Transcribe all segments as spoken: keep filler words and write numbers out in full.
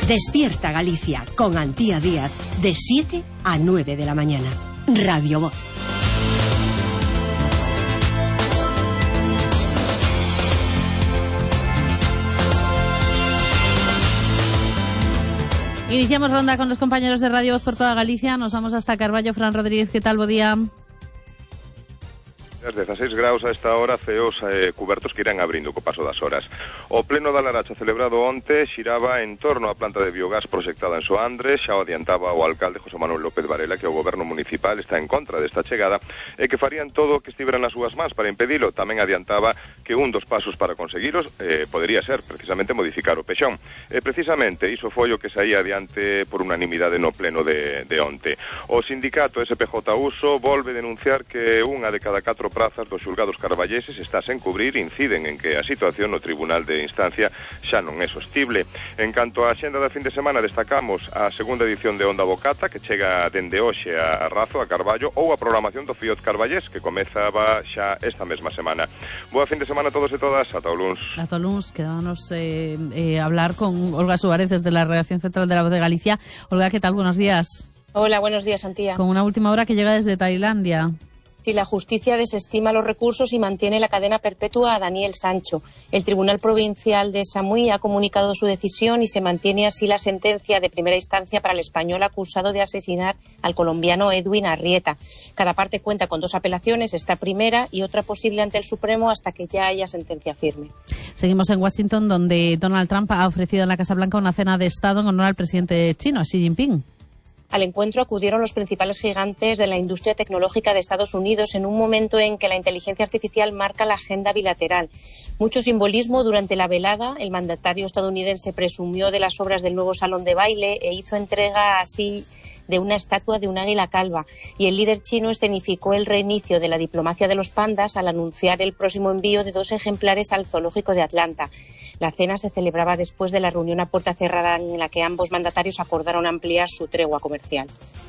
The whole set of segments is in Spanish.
Despierta Galicia con Antía Díaz de siete a nueve de la mañana. Radio Voz. Iniciamos ronda con los compañeros de Radio Voz por toda Galicia. Nos vamos hasta Carballo. Fran Rodríguez, ¿qué tal? Bo día. dezaseis graus a esta hora, ceos eh, cubertos que irán abrindo co paso das horas. O pleno da Laracha celebrado onte xiraba en torno á planta de biogás proxectada en Soandres. Xa o adiantaba o alcalde José Manuel López Varela que o goberno municipal está en contra desta chegada e que farían todo o que estivera nas súas mans para impedilo. Tamén adiantaba que un dos pasos para conseguiros eh, podería ser precisamente modificar o pexón. E precisamente iso foi o que saía adiante por unanimidade no pleno de, de onte. O sindicato S P J Uso volve denunciar que unha de cada catro prazas dos xulgados carballeses está sen cubrir, inciden en que a situación no Tribunal de Instancia xa non é sostible. En canto á xenda da fin de semana, destacamos a segunda edición de Onda Bocata, que chega dende hoxe a Razo, a Carballo, ou a programación do Fiot Carballés, que comezaba xa esta mesma semana. Boa fin de semana a todos e todas, ata o luns. Ata o luns, quedámonos eh, eh, hablar con Olga Suárez desde la redacción central de La Voz de Galicia. Olga, ¿qué tal? Buenos días. Hola, buenos días, Antía. Con una última hora que llega desde Tailandia. Si la justicia desestima los recursos y mantiene la cadena perpetua a Daniel Sancho. El Tribunal Provincial de Samui ha comunicado su decisión y se mantiene así la sentencia de primera instancia para el español acusado de asesinar al colombiano Edwin Arrieta. Cada parte cuenta con dos apelaciones, esta primera y otra posible ante el Supremo hasta que ya haya sentencia firme. Seguimos en Washington, donde Donald Trump ha ofrecido en la Casa Blanca una cena de Estado en honor al presidente chino, Xi Jinping. Al encuentro acudieron los principales gigantes de la industria tecnológica de Estados Unidos en un momento en que la inteligencia artificial marca la agenda bilateral. Mucho simbolismo durante la velada. El mandatario estadounidense presumió de las obras del nuevo salón de baile e hizo entrega así de una estatua de un águila calva. Y el líder chino escenificó el reinicio de la diplomacia de los pandas al anunciar el próximo envío de dos ejemplares al zoológico de Atlanta. La cena se celebraba después de la reunión a puerta cerrada en la que ambos mandatarios acordaron ampliar su tregua comercial.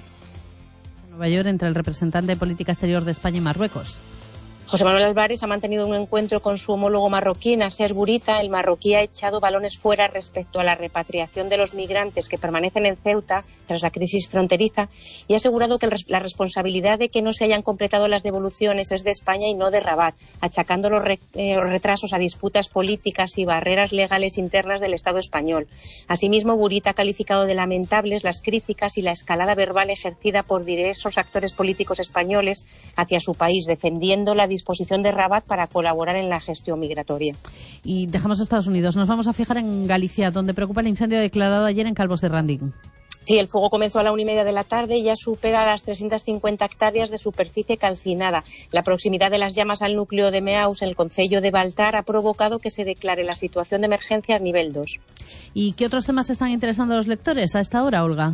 En Nueva York, entre el representante de política exterior de España y Marruecos. José Manuel Álvarez ha mantenido un encuentro con su homólogo marroquí, Nasser Bourita. El marroquí ha echado balones fuera respecto a la repatriación de los migrantes que permanecen en Ceuta tras la crisis fronteriza y ha asegurado que la responsabilidad de que no se hayan completado las devoluciones es de España y no de Rabat, achacando los, re, eh, los retrasos a disputas políticas y barreras legales internas del Estado español. Asimismo, Bourita ha calificado de lamentables las críticas y la escalada verbal ejercida por diversos actores políticos españoles hacia su país, defendiendo la disposición de Rabat para colaborar en la gestión migratoria. Y dejamos Estados Unidos. Nos vamos a fijar en Galicia, donde preocupa el incendio declarado ayer en Calvos de Randín. Sí, el fuego comenzó a la una y media de la tarde y ya supera las trescientas cincuenta hectáreas de superficie calcinada. La proximidad de las llamas al núcleo de Meaus, en el concello de Baltar, ha provocado que se declare la situación de emergencia a nivel dos. ¿Y qué otros temas están interesando a los lectores a esta hora, Olga?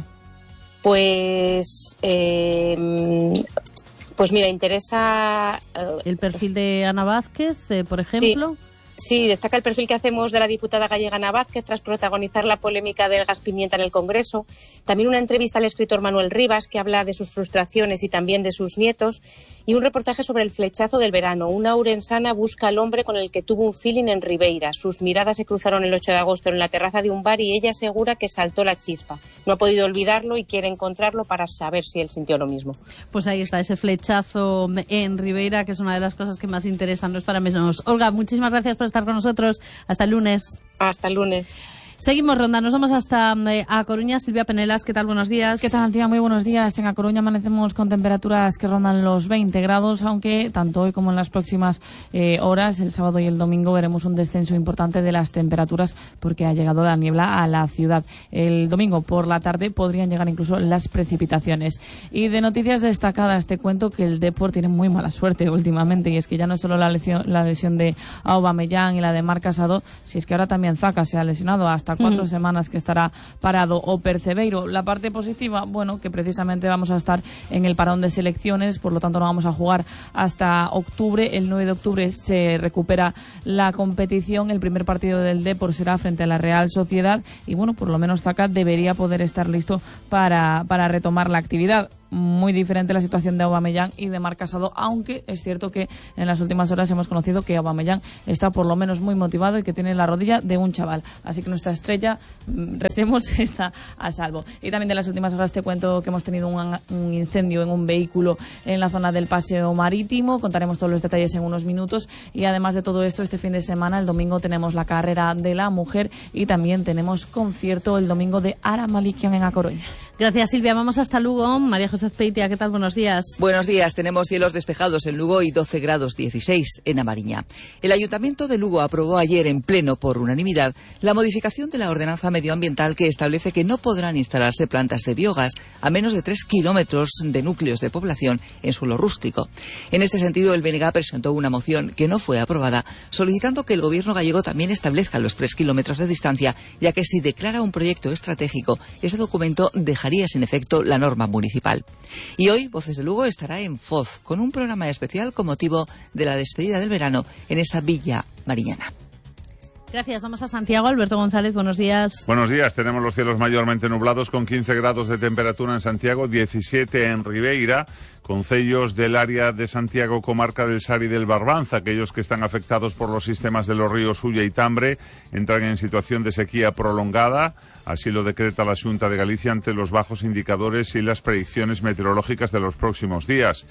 Pues... Eh... Pues mira, interesa... Uh, ¿El perfil de Ana Vázquez, eh, por ejemplo? Sí. Sí, destaca el perfil que hacemos de la diputada gallega Ana Vázquez tras protagonizar la polémica del gas pimienta en el Congreso. También una entrevista al escritor Manuel Rivas, que habla de sus frustraciones y también de sus nietos. Y un reportaje sobre el flechazo del verano. Una ourensana busca al hombre con el que tuvo un feeling en Ribeira. Sus miradas se cruzaron el ocho de agosto en la terraza de un bar y ella asegura que saltó la chispa. No ha podido olvidarlo y quiere encontrarlo para saber si él sintió lo mismo. Pues ahí está, ese flechazo en Ribeira, que es una de las cosas que más interesan, no es para menos. Olga, muchísimas gracias por estar con nosotros. Hasta el lunes. Hasta el lunes. Seguimos ronda, nos vamos hasta eh, A Coruña. Silvia Penelas, ¿qué tal? Buenos días. ¿Qué tal, Antía? Muy buenos días. En A Coruña amanecemos con temperaturas que rondan los veinte grados, aunque tanto hoy como en las próximas eh, horas, el sábado y el domingo, veremos un descenso importante de las temperaturas porque ha llegado la niebla a la ciudad. El domingo por la tarde podrían llegar incluso las precipitaciones. Y de noticias destacadas te cuento que el Depor tiene muy mala suerte últimamente, y es que ya no es solo la lesión, la lesión de Aubameyang y la de Marc Casado, si es que ahora también Zaka se ha lesionado hasta cuatro mm. semanas que estará parado, o Percebeiro. La parte positiva, bueno, que precisamente vamos a estar en el parón de selecciones, por lo tanto no vamos a jugar hasta octubre. El nueve de octubre se recupera la competición, el primer partido del Depor será frente a la Real Sociedad y bueno, por lo menos Zaka debería poder estar listo para, para retomar la actividad. muy diferente la situación de Aubameyang y de Marc Casado, aunque es cierto que en las últimas horas hemos conocido que Aubameyang está por lo menos muy motivado y que tiene la rodilla de un chaval. Así que nuestra estrella, recemos, está a salvo. Y también de las últimas horas te cuento que hemos tenido un, un incendio en un vehículo en la zona del Paseo Marítimo. Contaremos todos los detalles en unos minutos. Y además de todo esto, este fin de semana, el domingo, tenemos la carrera de la mujer y también tenemos concierto el domingo de Ara Malikian en A Coruña. Gracias, Silvia. Vamos hasta Lugo. María José Azpeitia, ¿qué tal? Buenos días. Buenos días. Tenemos cielos despejados en Lugo y doce grados dieciséis en A Mariña. El Ayuntamiento de Lugo aprobó ayer en pleno, por unanimidad, la modificación de la ordenanza medioambiental que establece que no podrán instalarse plantas de biogás a menos de tres kilómetros de núcleos de población en suelo rústico. En este sentido, el B N G presentó una moción que no fue aprobada, solicitando que el Gobierno gallego también establezca los tres kilómetros de distancia, ya que si declara un proyecto estratégico, ese documento dejaría sin efecto la norma municipal. Y hoy Voces de Lugo estará en Foz con un programa especial con motivo de la despedida del verano en esa villa mariñana. Gracias. Vamos a Santiago. Alberto González, buenos días. Buenos días. Tenemos los cielos mayormente nublados con quince grados de temperatura en Santiago, diecisiete en Ribeira, concellos del área de Santiago, comarca del Sar y del Barbanza. Aquellos que están afectados por los sistemas de los ríos Ulla y Tambre entran en situación de sequía prolongada. Así lo decreta la Xunta de Galicia ante los bajos indicadores y las predicciones meteorológicas de los próximos días.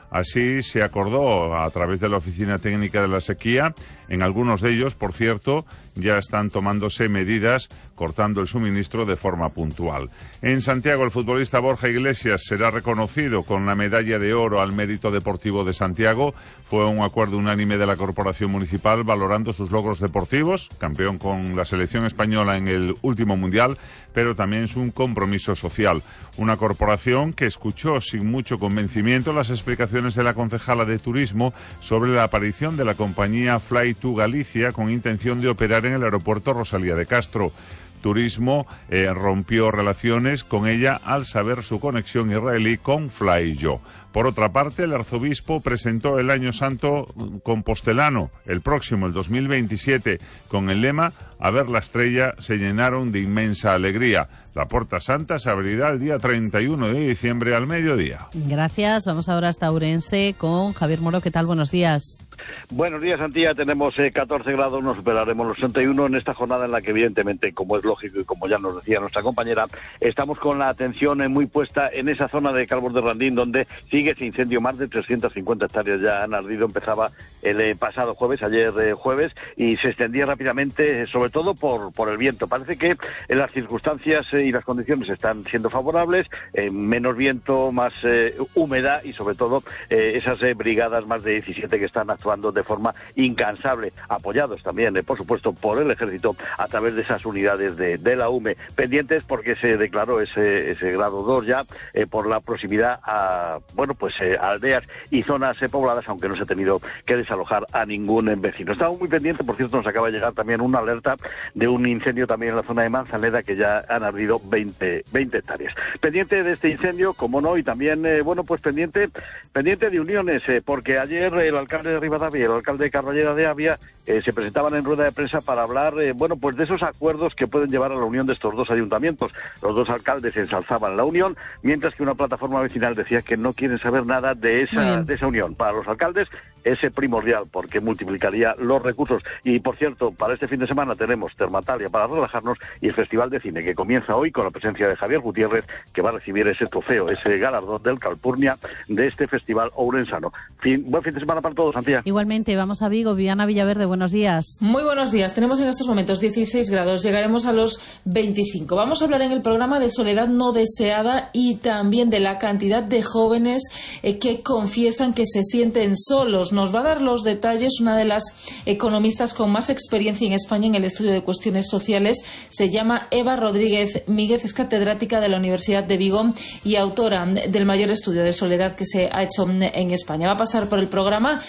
Así se acordó a través de la Oficina Técnica de la Sequía. En algunos de ellos, por cierto, ya están tomándose medidas cortando el suministro de forma puntual. En Santiago, el futbolista Borja Iglesias será reconocido con la medalla de oro al mérito deportivo de Santiago. Fue un acuerdo unánime de la Corporación Municipal valorando sus logros deportivos, campeón con la selección española en el último mundial, pero también es un compromiso social. Una corporación que escuchó sin mucho convencimiento las explicaciones de la concejala de Turismo sobre la aparición de la compañía Fly to Galicia con intención de operar en el aeropuerto Rosalía de Castro. Turismo eh, rompió relaciones con ella al saber su conexión israelí con Flyjo. Por otra parte, el arzobispo presentó el Año Santo compostelano, el próximo, el dos mil veintisiete, con el lema «A ver la estrella, se llenaron de inmensa alegría». La Puerta Santa se abrirá el día treinta y uno de diciembre al mediodía. Gracias. Vamos ahora hasta Ourense con Javier Moro. ¿Qué tal? Buenos días. Buenos días, Antía. Tenemos eh, catorce grados, nos superaremos los treinta y uno en esta jornada en la que, evidentemente, como es lógico y como ya nos decía nuestra compañera, estamos con la atención eh, muy puesta en esa zona de Calvos de Randín, donde sigue ese incendio. Más de trescientas cincuenta hectáreas ya han ardido. Empezaba el eh, pasado jueves, ayer eh, jueves, y se extendía rápidamente, eh, sobre todo por, por el viento. Parece que en las circunstancias eh, y las condiciones están siendo favorables, eh, menos viento, más eh, humedad y, sobre todo, eh, esas eh, brigadas, más de diecisiete, que están actuando de forma incansable, apoyados también, eh, por supuesto, por el Ejército a través de esas unidades de, de la U M E, pendientes porque se declaró ese, ese grado dos ya eh, por la proximidad a, bueno, pues eh, aldeas y zonas eh, pobladas, aunque no se ha tenido que desalojar a ningún eh, vecino. Estamos muy pendientes, por cierto, nos acaba de llegar también una alerta de un incendio también en la zona de Manzaneda, que ya han ardido veinte hectáreas. Pendiente de este incendio, como no, y también, eh, bueno, pues pendiente, pendiente de uniones, eh, porque ayer el alcalde de Rivadavia y el alcalde de Carralleda de Avia eh, se presentaban en rueda de prensa para hablar, eh, bueno, pues de esos acuerdos que pueden llevar a la unión de estos dos ayuntamientos. Los dos alcaldes ensalzaban la unión, mientras que una plataforma vecinal decía que no quieren saber nada de esa, de esa unión. Para los alcaldes es primordial, porque multiplicaría los recursos. Y, por cierto, para este fin de semana tenemos Termatalia para relajarnos y el Festival de Cine, que comienza hoy con la presencia de Javier Gutiérrez, que va a recibir ese trofeo, ese galardón del Calpurnia de este festival ourensano. Fin, buen fin de semana para todos, Antía. Igualmente, vamos a Vigo. Viviana Villaverde, buenos días. Muy buenos días. Tenemos en estos momentos dieciséis grados. Llegaremos a los veinticinco. Vamos a hablar en el programa de soledad no deseada y también de la cantidad de jóvenes eh, que confiesan que se sienten solos. Nos va a dar los detalles una de las economistas con más experiencia en España en el estudio de cuestiones sociales. Se llama Eva Rodríguez Míguez, es catedrática de la Universidad de Vigo y autora del mayor estudio de soledad que se ha hecho en España. Va a pasar por el programa y también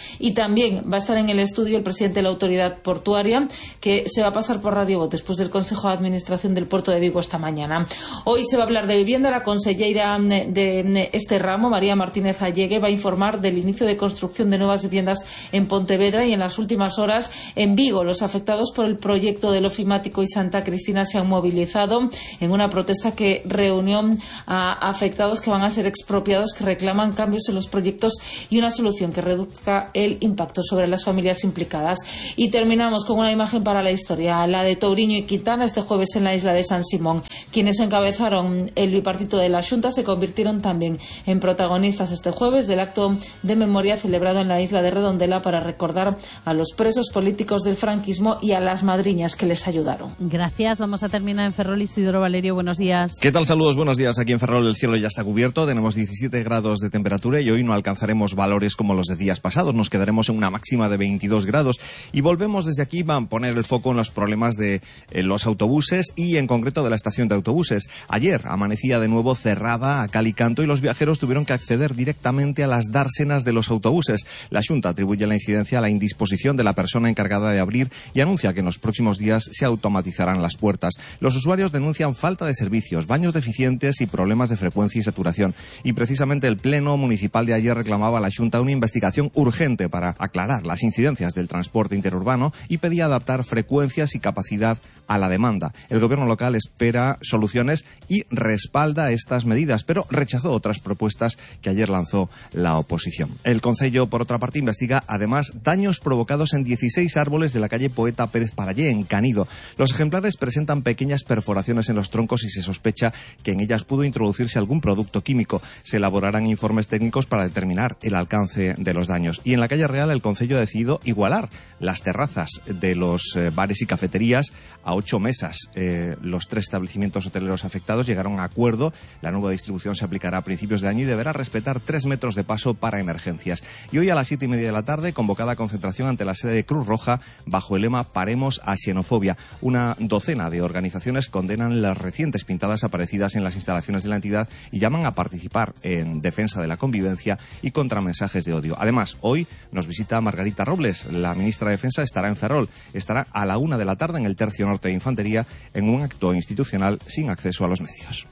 también va a estar en el estudio el presidente de la autoridad portuaria, que se va a pasar por Radio Voz después del Consejo de Administración del Puerto de Vigo esta mañana. Hoy se va a hablar de vivienda. La consellera de este ramo, María Martínez Allegue, va a informar del inicio de construcción de nuevas viviendas en Pontevedra, y en las últimas horas en Vigo los afectados por el proyecto del ofimático y Santa Cristina se han movilizado en una protesta que reunió a afectados que van a ser expropiados, que reclaman cambios en los proyectos y una solución que reduzca el impacto sobre las familias implicadas. Y terminamos con una imagen para la historia, la de Touriño y Quintana este jueves en la isla de San Simón. Quienes encabezaron el bipartito de la Xunta se convirtieron también en protagonistas este jueves del acto de memoria celebrado en la isla de Redondela para recordar a los presos políticos del franquismo y a las madriñas que les ayudaron. Gracias. Vamos a terminar en Ferrol. Isidoro Valerio, buenos días. ¿Qué tal? Saludos, buenos días. Aquí en Ferrol el cielo ya está cubierto, tenemos diecisiete grados de temperatura y hoy no alcanzaremos valores como los de días pasados, nos quedaremos en una máxima de veintidós grados y volvemos desde aquí a poner el foco en los problemas de eh, los autobuses y en concreto de la estación de autobuses. Ayer amanecía de nuevo cerrada a cal y canto y los viajeros tuvieron que acceder directamente a las dársenas de los autobuses. La Xunta atribuye la incidencia a la indisposición de la persona encargada de abrir y anuncia que en los próximos días se automatizarán las puertas. Los usuarios denuncian falta de servicios, baños deficientes y problemas de frecuencia y saturación. Y precisamente el Pleno Municipal de ayer reclamaba a la Xunta una investigación urgente para aclarar las incidencias del transporte interurbano y pedía adaptar frecuencias y capacidad a la demanda. El gobierno local espera soluciones y respalda estas medidas, pero rechazó otras propuestas que ayer lanzó la oposición. El Concello, por otra parte, investiga además daños provocados en dieciséis árboles de la calle Poeta Pérez Parallé, en Canido. Los ejemplares presentan pequeñas perforaciones en los troncos y se sospecha que en ellas pudo introducirse algún producto químico. Se elaborarán informes técnicos para determinar el alcance de los daños. Y en la calle Real, el Concello ha decidido igualar las terrazas de los eh, bares y cafeterías a ocho mesas. Eh, los tres establecimientos hoteleros afectados llegaron a acuerdo. La nueva distribución se aplicará a principios de año y deberá respetar tres metros de paso para emergencias. Y hoy a las siete y media de la tarde, convocada concentración ante la sede de Cruz Roja bajo el lema Paremos a xenofobia. Una docena de organizaciones condenan las recientes pintadas aparecidas en las instalaciones de la entidad y llaman a participar en defensa de la convivencia y contra mensajes de odio. Además, hoy nos visita Margarita Robles. La ministra de Defensa estará en Ferrol. Estará a la una de la tarde en el Tercio Norte de Infantería en un acto institucional sin acceso a los medios.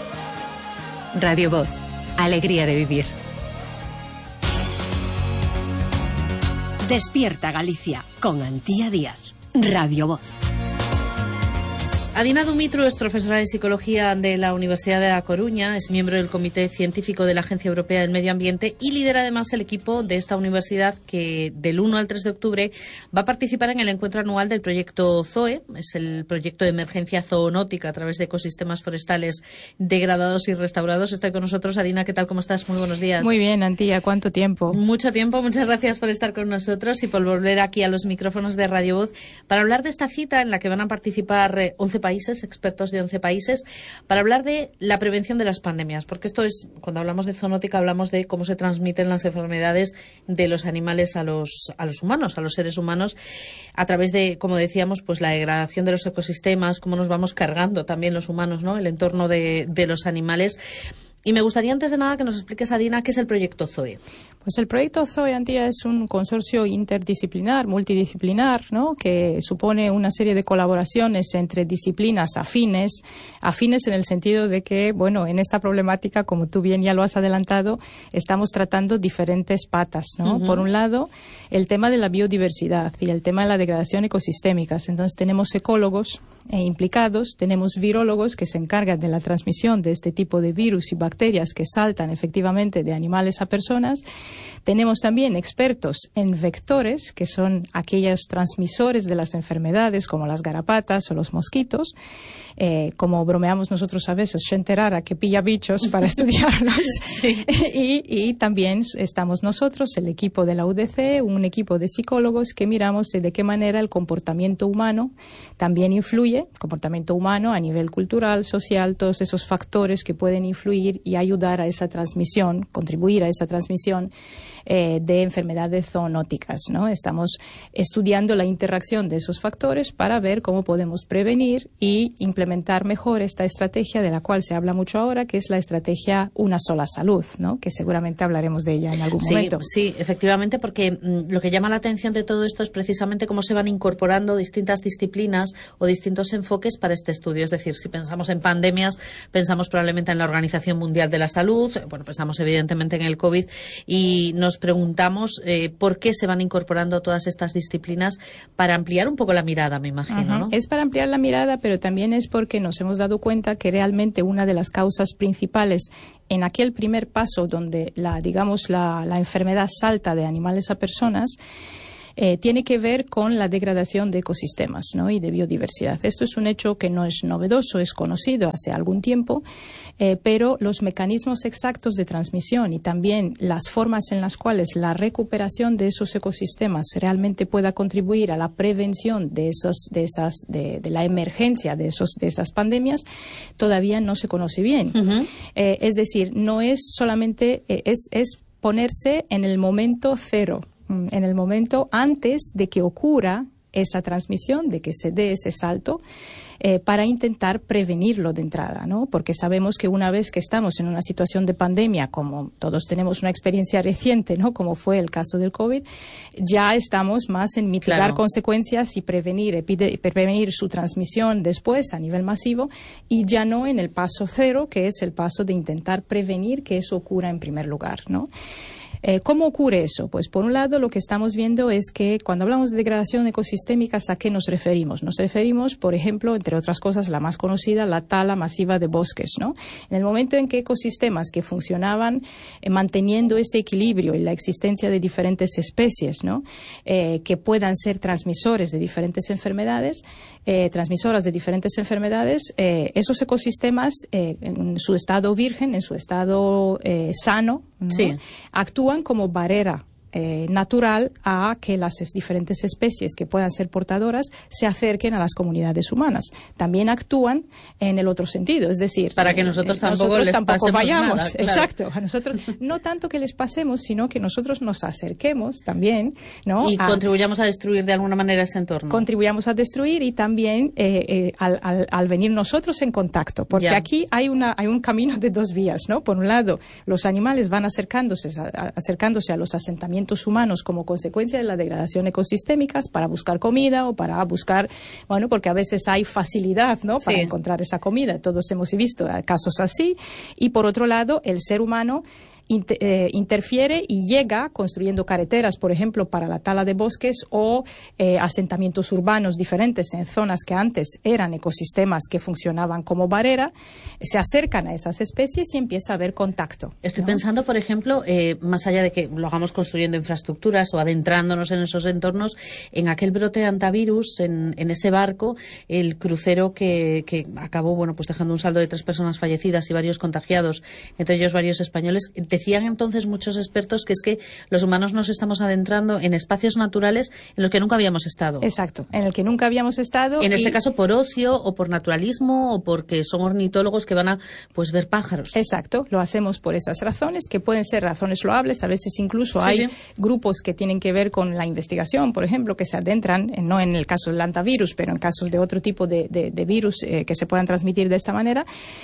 Radio Voz. Alegría de vivir. Despierta Galicia con Antía Díaz. Radio Voz. Adina Dumitru es profesora de Psicología de la Universidad de A Coruña, es miembro del Comité Científico de la Agencia Europea del Medio Ambiente y lidera además el equipo de esta universidad que del uno al tres de octubre va a participar en el encuentro anual del proyecto ZOE, es el proyecto de emergencia zoonótica a través de ecosistemas forestales degradados y restaurados. Está con nosotros Adina, ¿qué tal? ¿Cómo estás? Muy buenos días. Muy bien, Antía, ¿cuánto tiempo? Mucho tiempo, muchas gracias por estar con nosotros y por volver aquí a los micrófonos de Radio Voz para hablar de esta cita en la que van a participar once países países, expertos de once países, para hablar de la prevención de las pandemias, porque esto es, cuando hablamos de zoonótica, hablamos de cómo se transmiten las enfermedades de los animales a los, a los humanos, a los seres humanos, a través de, como decíamos, pues la degradación de los ecosistemas, cómo nos vamos cargando también los humanos, ¿no?, el entorno de, de los animales. Y me gustaría, antes de nada, que nos expliques, Adina, qué es el proyecto ZOE. Pues el proyecto ZOE, Antía, es un consorcio interdisciplinar, multidisciplinar, ¿no?, que supone una serie de colaboraciones entre disciplinas afines, afines en el sentido de que, bueno, en esta problemática, como tú bien ya lo has adelantado, estamos tratando diferentes patas, ¿no? Uh-huh. Por un lado, el tema de la biodiversidad y el tema de la degradación ecosistémica. Entonces, tenemos ecólogos eh, implicados, tenemos virólogos que se encargan de la transmisión de este tipo de virus y bacterias que saltan efectivamente de animales a personas. Tenemos también expertos en vectores, que son aquellos transmisores de las enfermedades, como las garrapatas o los mosquitos. Eh, como bromeamos nosotros a veces, gente rara que pilla bichos para estudiarlos. Sí. y, y también estamos nosotros, el equipo de la U D C, un equipo de psicólogos que miramos de qué manera el comportamiento humano también influye especie, comportamiento humano a nivel cultural, social, todos esos factores que pueden influir y ayudar a esa transmisión, contribuir a esa transmisión eh, de enfermedades zoonóticas, ¿no? Estamos estudiando la interacción de esos factores para ver cómo podemos prevenir y implementar mejor esta estrategia de la cual se habla mucho ahora, que es la estrategia Una Sola Salud, ¿no? Que seguramente hablaremos de ella en algún sí, momento. Sí, efectivamente, porque mm, lo que llama la atención de todo esto es precisamente cómo se van incorporando distintas disciplinas o distintos enfoques para este estudio. Es decir, si pensamos en pandemias, pensamos probablemente en la Organización Mundial de la Salud, bueno, pensamos evidentemente en el COVID y nos preguntamos eh, por qué se van incorporando todas estas disciplinas para ampliar un poco la mirada, me imagino, uh-huh. ¿no? Es para ampliar la mirada, pero también es porque nos hemos dado cuenta que realmente una de las causas principales en aquel primer paso donde la, digamos, la, la enfermedad salta de animales a personas, Eh, tiene que ver con la degradación de ecosistemas, ¿no? Y de biodiversidad. Esto es un hecho que no es novedoso, es conocido hace algún tiempo, eh, pero los mecanismos exactos de transmisión y también las formas en las cuales la recuperación de esos ecosistemas realmente pueda contribuir a la prevención de esos, de esas, de, de la emergencia de esos, de esas pandemias, todavía no se conoce bien. Uh-huh. Eh, es decir, no es solamente, eh, es, es ponerse en el momento cero, en el momento antes de que ocurra esa transmisión, de que se dé ese salto, eh, para intentar prevenirlo de entrada, ¿no? Porque sabemos que una vez que estamos en una situación de pandemia, como todos tenemos una experiencia reciente, ¿no? Como fue el caso del COVID, ya estamos más en mitigar claro. consecuencias y prevenir, epide- prevenir su transmisión después a nivel masivo, y ya no en el paso cero, que es el paso de intentar prevenir que eso ocurra en primer lugar, ¿no? Eh, ¿Cómo ocurre eso? Pues por un lado lo que estamos viendo es que cuando hablamos de degradación ecosistémica, ¿a qué nos referimos? Nos referimos, por ejemplo, entre otras cosas, la más conocida, la tala masiva de bosques, ¿no? En el momento en que ecosistemas que funcionaban eh, manteniendo ese equilibrio y la existencia de diferentes especies, ¿no? Eh, que puedan ser transmisores de diferentes enfermedades, eh, transmisoras de diferentes enfermedades, eh, esos ecosistemas eh, en su estado virgen, en su estado eh, sano, ¿no? Sí. actúan como barrera eh, natural a que las diferentes especies que puedan ser portadoras se acerquen a las comunidades humanas. También actúan en el otro sentido, es decir, para que nosotros eh, tampoco, nosotros les tampoco vayamos. Nada, claro. Exacto, a nosotros no tanto que les pasemos, sino que nosotros nos acerquemos también, ¿no? Y a, contribuyamos a destruir de alguna manera ese entorno. Contribuyamos a destruir y también eh, eh, al, al, al venir nosotros en contacto, porque ya. aquí hay una hay un camino de dos vías, ¿no? Por un lado, los animales van acercándose a, acercándose a los asentamientos humanos como consecuencia de la degradación ecosistémica para buscar comida o para buscar, bueno, porque a veces hay facilidad, ¿no? Para sí. encontrar esa comida. Todos hemos visto casos así. Y por otro lado, el ser humano Inter, eh, interfiere y llega construyendo carreteras, por ejemplo, para la tala de bosques o eh, asentamientos urbanos diferentes en zonas que antes eran ecosistemas que funcionaban como barrera, se acercan a esas especies y empieza a haber contacto. Estoy ¿no? pensando, por ejemplo, eh, más allá de que lo hagamos construyendo infraestructuras o adentrándonos en esos entornos, en aquel brote de antivirus, en, en ese barco, el crucero que, que acabó, bueno, pues dejando un saldo de tres personas fallecidas y varios contagiados, entre ellos varios españoles. Decían entonces muchos expertos que es que los humanos nos estamos adentrando en espacios naturales en los que nunca habíamos estado. Exacto, en el que nunca habíamos estado. En y... este caso por ocio o por naturalismo o porque son ornitólogos que van a pues ver pájaros. Exacto, lo hacemos por esas razones, que pueden ser razones loables, a veces incluso sí, hay sí. grupos que tienen que ver con la investigación, por ejemplo, que se adentran, no en el caso del antivirus, pero en casos de otro tipo de, de, de virus eh, que se puedan transmitir de esta manera.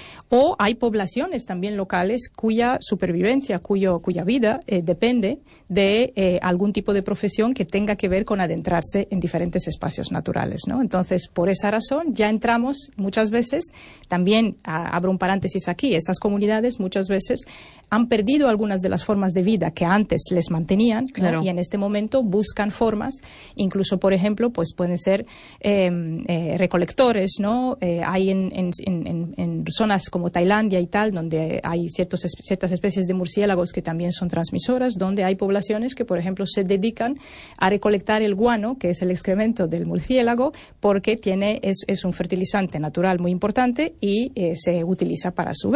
O hay poblaciones también locales cuya supervivencia, cuyo, cuya vida eh, depende de eh, algún tipo de profesión que tenga que ver con adentrarse en diferentes espacios naturales, ¿no? Entonces, por esa razón, ya entramos muchas veces, también a, abro un paréntesis aquí, esas comunidades muchas veces han perdido algunas de las formas de vida que antes les mantenían, claro. ¿no? Y en este momento buscan formas, incluso, por ejemplo, pues pueden ser eh, eh, recolectores, ¿no? Eh, hay en, en, en, en zonas como Tailandia y tal, donde hay ciertos, ciertas especies de murciélagos que también son transmisoras, donde hay poblaciones que, por ejemplo, se dedican a recolectar el guano, que es el excremento del murciélago, porque tiene, es, es un fertilizante natural muy importante y eh, se utiliza para su venta.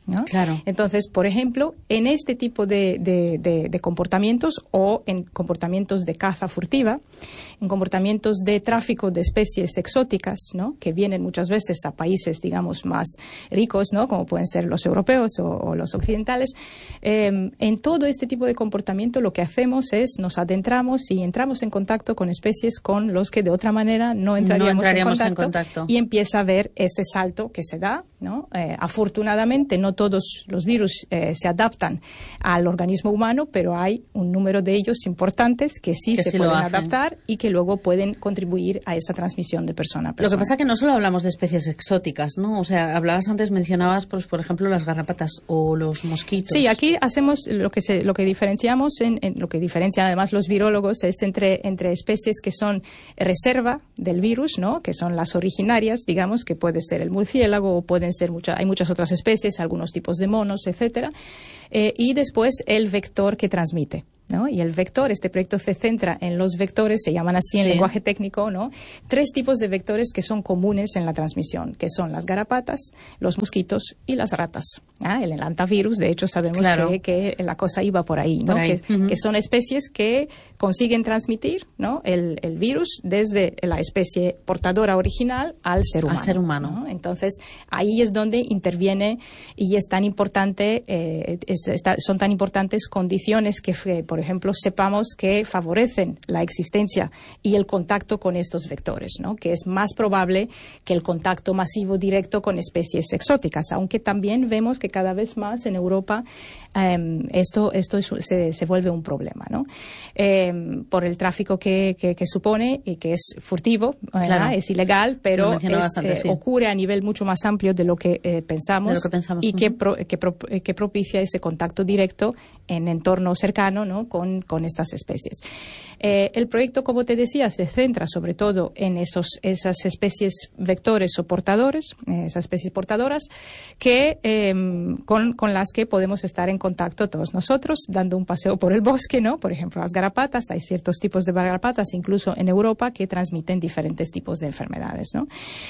¿no? Claro. Entonces, por ejemplo, en este tipo de, de, de, de comportamientos o en comportamientos de caza furtiva, en comportamientos de tráfico de especies exóticas, ¿no? Que vienen muchas veces a países, digamos, más ricos, ¿no? Como pueden ser los europeos o, o los occidentales, eh, en todo este tipo de comportamiento lo que hacemos es nos adentramos y entramos en contacto con especies con los que de otra manera no entraríamos, no entraríamos en, en, contacto, contacto y empieza a ver ese salto que se da, ¿no? Eh, afortunadamente no todos los virus eh, se adaptan al organismo humano, pero hay un número de ellos importantes que sí que se sí pueden lo hacen. adaptar y que luego pueden contribuir a esa transmisión de persona a persona. Lo que pasa es que no solo hablamos de especies exóticas, ¿no? O sea, hablabas antes, mencionabas, pues, por ejemplo, las garrapatas o los mosquitos. Sí, aquí hacemos lo que se, lo que diferenciamos, en, en lo que diferencian además los virólogos es entre, entre especies que son reserva del virus, ¿no? Que son las originarias, digamos, que puede ser el murciélago o pueden ser muchas, hay muchas otras especies, algunos tipos de monos, etcétera. Eh, y después el vector que transmite, ¿no? Y el vector, este proyecto se centra en los vectores, se llaman así en sí. lenguaje técnico, ¿no? Tres tipos de vectores que son comunes en la transmisión, que son las garrapatas, los mosquitos y las ratas. ¿Ah? El antivirus, de hecho, sabemos claro. que, que la cosa iba por ahí, ¿no? Por ahí. Que, uh-huh. que son especies que consiguen transmitir, ¿no? el, el virus desde la especie portadora original al ser humano. Al ser humano. ¿no? Entonces, ahí es donde interviene y es tan importante, eh, es, está, son tan importantes condiciones que, por ejemplo, sepamos que favorecen la existencia y el contacto con estos vectores, ¿no? Que es más probable que el contacto masivo directo con especies exóticas, aunque también vemos que cada vez más en Europa eh, esto, esto es, se, se vuelve un problema, ¿no? Eh, por el tráfico que, que, que supone y que es furtivo, claro. es ilegal, pero es, bastante, eh, sí. ocurre a nivel mucho más amplio de lo que eh, pensamos, de lo que pensamos y uh-huh. que, pro, que, pro, que propicia ese contacto directo en entorno cercano, ¿no? con, con estas especies. Eh, el proyecto, como te decía, se centra sobre todo en esos, esas especies vectores o portadores, eh, esas especies portadoras, que, eh, con, con las que podemos estar en contacto todos nosotros, dando un paseo por el bosque, ¿no? Por ejemplo, las garrapatas, hay ciertos tipos de garrapatas, incluso en Europa, que transmiten diferentes tipos de enfermedades, ¿no?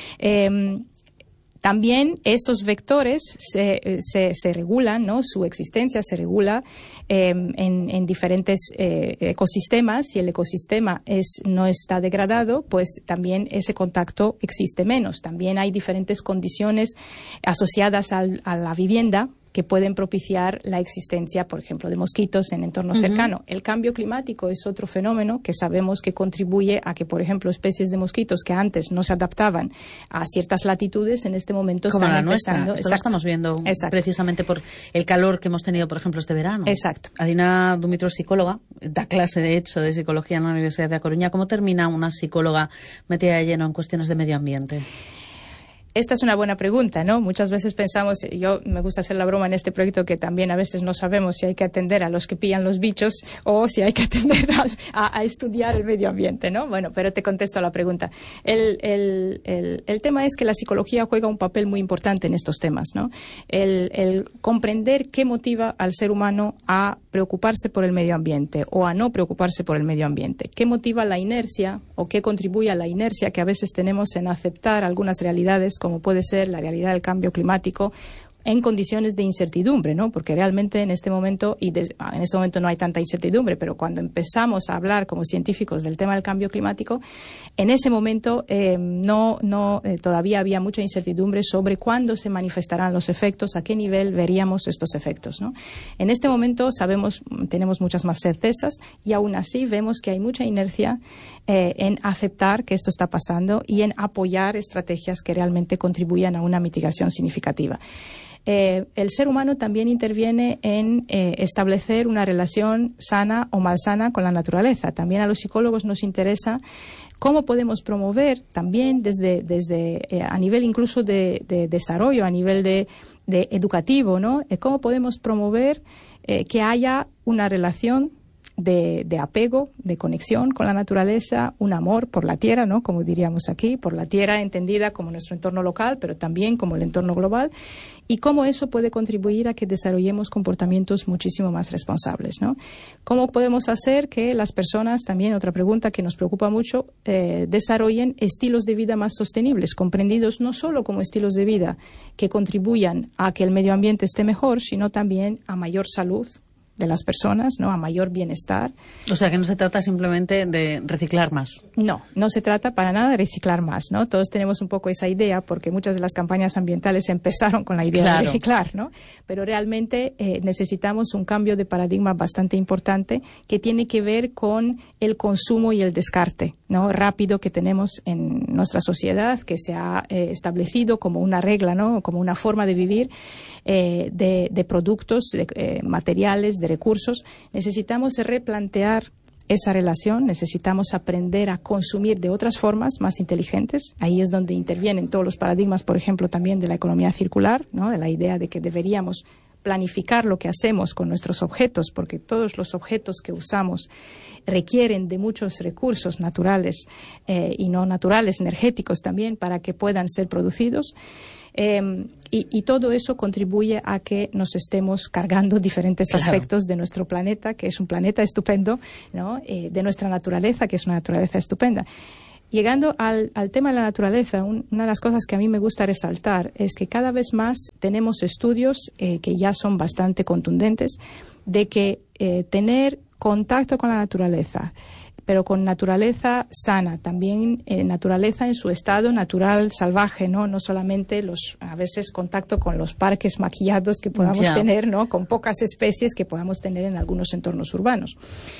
Eh, También estos vectores se, se, se regulan, ¿no? Su existencia se regula eh, en, en diferentes eh, ecosistemas. Si el ecosistema es, no está degradado, pues también ese contacto existe menos. También hay diferentes condiciones asociadas al, a la vivienda que pueden propiciar la existencia, por ejemplo, de mosquitos en entorno uh-huh. cercano. El cambio climático es otro fenómeno que sabemos que contribuye a que, por ejemplo, especies de mosquitos que antes no se adaptaban a ciertas latitudes, en este momento como están la empezando. Nuestra. Esto lo estamos viendo Exacto. precisamente por el calor que hemos tenido, por ejemplo, este verano. Exacto. Adina Dumitro, psicóloga, da clase, de hecho, de psicología en la Universidad de A Coruña. ¿Cómo termina una psicóloga metida de lleno en cuestiones de medio ambiente? Esta es una buena pregunta, ¿no? Muchas veces pensamos, yo me gusta hacer la broma en este proyecto, que también a veces no sabemos si hay que atender a los que pillan los bichos o si hay que atender a, a, a estudiar el medio ambiente, ¿no? Bueno, pero te contesto a la pregunta. El, el, el, el tema es que la psicología juega un papel muy importante en estos temas, ¿no? El, el comprender qué motiva al ser humano a preocuparse por el medio ambiente o a no preocuparse por el medio ambiente. ¿Qué motiva la inercia o qué contribuye a la inercia que a veces tenemos en aceptar algunas realidades, como puede ser la realidad del cambio climático, en condiciones de incertidumbre, ¿no? Porque realmente en este momento, y de, en este momento no hay tanta incertidumbre, pero cuando empezamos a hablar como científicos del tema del cambio climático, en ese momento eh, no, no eh, todavía había mucha incertidumbre sobre cuándo se manifestarán los efectos, a qué nivel veríamos estos efectos, ¿no? En este momento sabemos, tenemos muchas más certezas y aún así vemos que hay mucha inercia eh, en aceptar que esto está pasando y en apoyar estrategias que realmente contribuyan a una mitigación significativa. Eh, el ser humano también interviene en eh, establecer una relación sana o malsana con la naturaleza. También a los psicólogos nos interesa cómo podemos promover también desde, desde eh, a nivel incluso de, de desarrollo, a nivel de, de educativo, ¿no? Eh, cómo podemos promover eh, que haya una relación de, de apego, de conexión con la naturaleza, un amor por la tierra, ¿no? Como diríamos aquí, por la tierra entendida como nuestro entorno local, pero también como el entorno global, y cómo eso puede contribuir a que desarrollemos comportamientos muchísimo más responsables, ¿no? ¿Cómo podemos hacer que las personas, también otra pregunta que nos preocupa mucho, eh, desarrollen estilos de vida más sostenibles, comprendidos no solo como estilos de vida que contribuyan a que el medio ambiente esté mejor, sino también a mayor salud de las personas, ¿no? A mayor bienestar. O sea, que no se trata simplemente de reciclar más. No, no se trata para nada de reciclar más, ¿no? Todos tenemos un poco esa idea porque muchas de las campañas ambientales empezaron con la idea claro. de reciclar, ¿no? Pero realmente eh, necesitamos un cambio de paradigma bastante importante que tiene que ver con el consumo y el descarte, ¿no? Rápido que tenemos en nuestra sociedad, que se ha eh, establecido como una regla, ¿no? Como una forma de vivir eh, de, de productos, de eh, materiales, de recursos. Necesitamos replantear esa relación, necesitamos aprender a consumir de otras formas más inteligentes. Ahí es donde intervienen todos los paradigmas, por ejemplo, también de la economía circular, ¿no? De la idea de que deberíamos planificar lo que hacemos con nuestros objetos, porque todos los objetos que usamos requieren de muchos recursos naturales eh, y no naturales, energéticos también, para que puedan ser producidos. Eh, y, y todo eso contribuye a que nos estemos cargando diferentes claro. aspectos de nuestro planeta, que es un planeta estupendo, ¿no? Eh, de nuestra naturaleza, que es una naturaleza estupenda. Llegando al, al tema de la naturaleza, un, una de las cosas que a mí me gusta resaltar es que cada vez más tenemos estudios eh, que ya son bastante contundentes de que eh, tener contacto con la naturaleza, pero con naturaleza sana, también eh, naturaleza en su estado natural salvaje, ¿no? No solamente los, a veces contacto con los parques maquillados que podamos yeah. tener, ¿no? Con pocas especies que podamos tener en algunos entornos urbanos.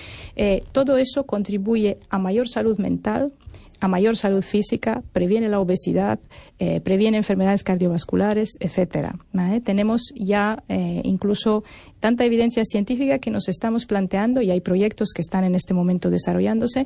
Eh, todo eso contribuye a mayor salud mental, a mayor salud física, previene la obesidad, eh, previene enfermedades cardiovasculares, etcétera. ¿Vale? Tenemos ya eh, incluso tanta evidencia científica que nos estamos planteando, y hay proyectos que están en este momento desarrollándose,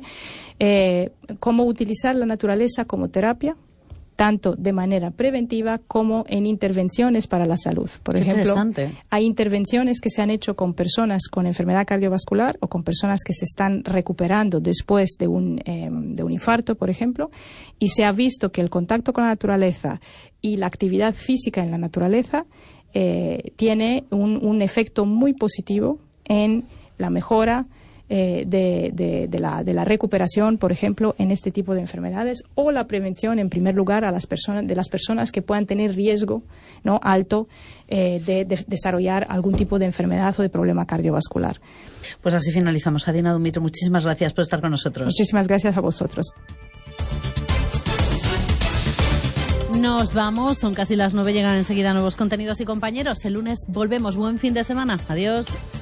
eh, cómo utilizar la naturaleza como terapia, tanto de manera preventiva como en intervenciones para la salud. Por Qué ejemplo, hay intervenciones que se han hecho con personas con enfermedad cardiovascular o con personas que se están recuperando después de un, eh, de un infarto, por ejemplo, y se ha visto que el contacto con la naturaleza y la actividad física en la naturaleza eh, tiene un, un efecto muy positivo en la mejora Eh, de, de, de, la, de la recuperación, por ejemplo, en este tipo de enfermedades, o la prevención, en primer lugar, a las personas, de las personas que puedan tener riesgo, ¿no? alto eh, de, de desarrollar algún tipo de enfermedad o de problema cardiovascular. Pues así finalizamos. Adina Dumitru, muchísimas gracias por estar con nosotros. Muchísimas gracias a vosotros. Nos vamos, son casi las nueve, llegan enseguida nuevos contenidos y compañeros. El lunes volvemos. Buen fin de semana. Adiós.